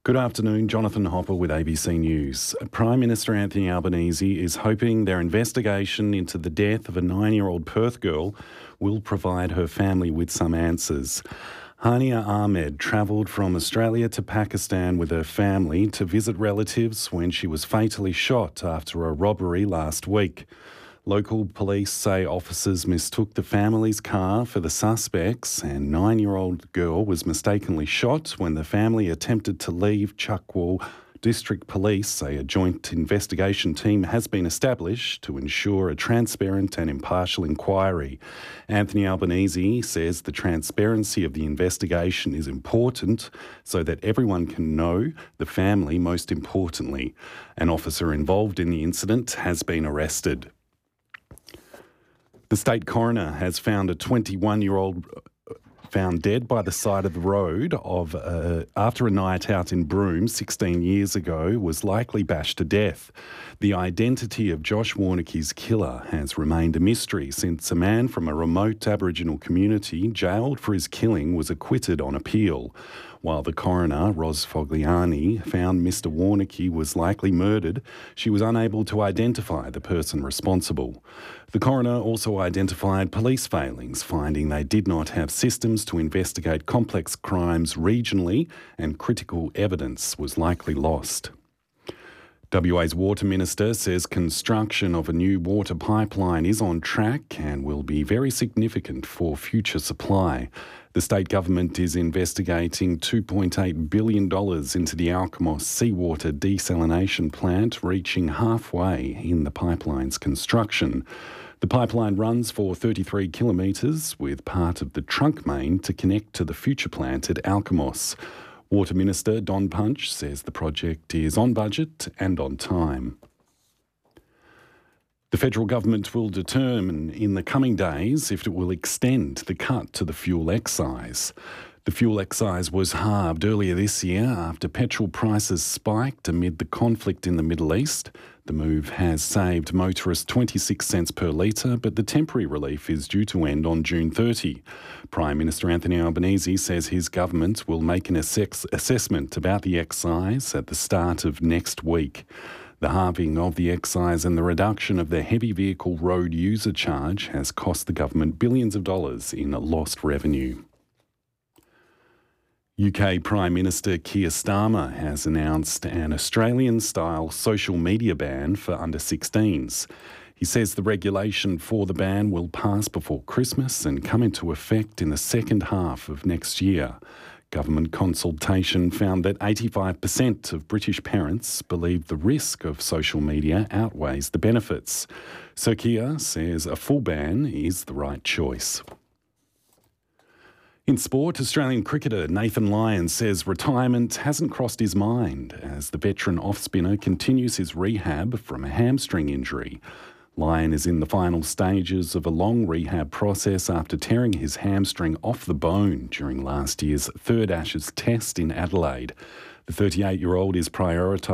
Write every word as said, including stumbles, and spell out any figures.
Good afternoon, Jonathan Hopper with A B C News. Prime Minister Anthony Albanese is hoping their investigation into the death of a nine-year-old Perth girl will provide her family with some answers. Hania Ahmed travelled from Australia to Pakistan with her family to visit relatives when she was fatally shot after a robbery last week. Local police say officers mistook the family's car for the suspects, and nine-year-old girl was mistakenly shot when the family attempted to leave. Chuckwal District Police say a joint investigation team has been established to ensure a transparent and impartial inquiry. Anthony Albanese says the transparency of the investigation is important so that everyone can know, the family most importantly. An officer involved in the incident has been arrested. The state coroner has found a twenty-one-year-old found dead by the side of the road of uh, after a night out in Broome sixteen years ago was likely bashed to death. The identity of Josh Warnicki's killer has remained a mystery since a man from a remote Aboriginal community jailed for his killing was acquitted on appeal. While the coroner, Ros Fogliani, found Mister Warnicki was likely murdered, she was unable to identify the person responsible. The coroner also identified police failings, finding they did not have systems to investigate complex crimes regionally, and critical evidence was likely lost. W A's Water Minister says construction of a new water pipeline is on track and will be very significant for future supply. The state government is investigating two point eight billion dollars into the Alkimos seawater desalination plant, reaching halfway in the pipeline's construction. The pipeline runs for thirty-three kilometres, with part of the trunk main to connect to the future plant at Alkimos. Water Minister Don Punch says the project is on budget and on time. The federal government will determine in the coming days if it will extend the cut to the fuel excise. The fuel excise was halved earlier this year after petrol prices spiked amid the conflict in the Middle East. The move has saved motorists twenty-six cents per litre, but the temporary relief is due to end on June thirtieth. Prime Minister Anthony Albanese says his government will make an assess- assessment about the excise at the start of next week. The halving of the excise and the reduction of the heavy vehicle road user charge has cost the government billions of dollars in lost revenue. U K Prime Minister Keir Starmer has announced an Australian-style social media ban for under sixteens. He says the regulation for the ban will pass before Christmas and come into effect in the second half of next year. Government consultation found that eighty-five percent of British parents believe the risk of social media outweighs the benefits. So Keir says a full ban is the right choice. In sport, Australian cricketer Nathan Lyon says retirement hasn't crossed his mind as the veteran off-spinner continues his rehab from a hamstring injury. Lyon is in the final stages of a long rehab process after tearing his hamstring off the bone during last year's third Ashes Test in Adelaide. The thirty-eight-year-old is prioritised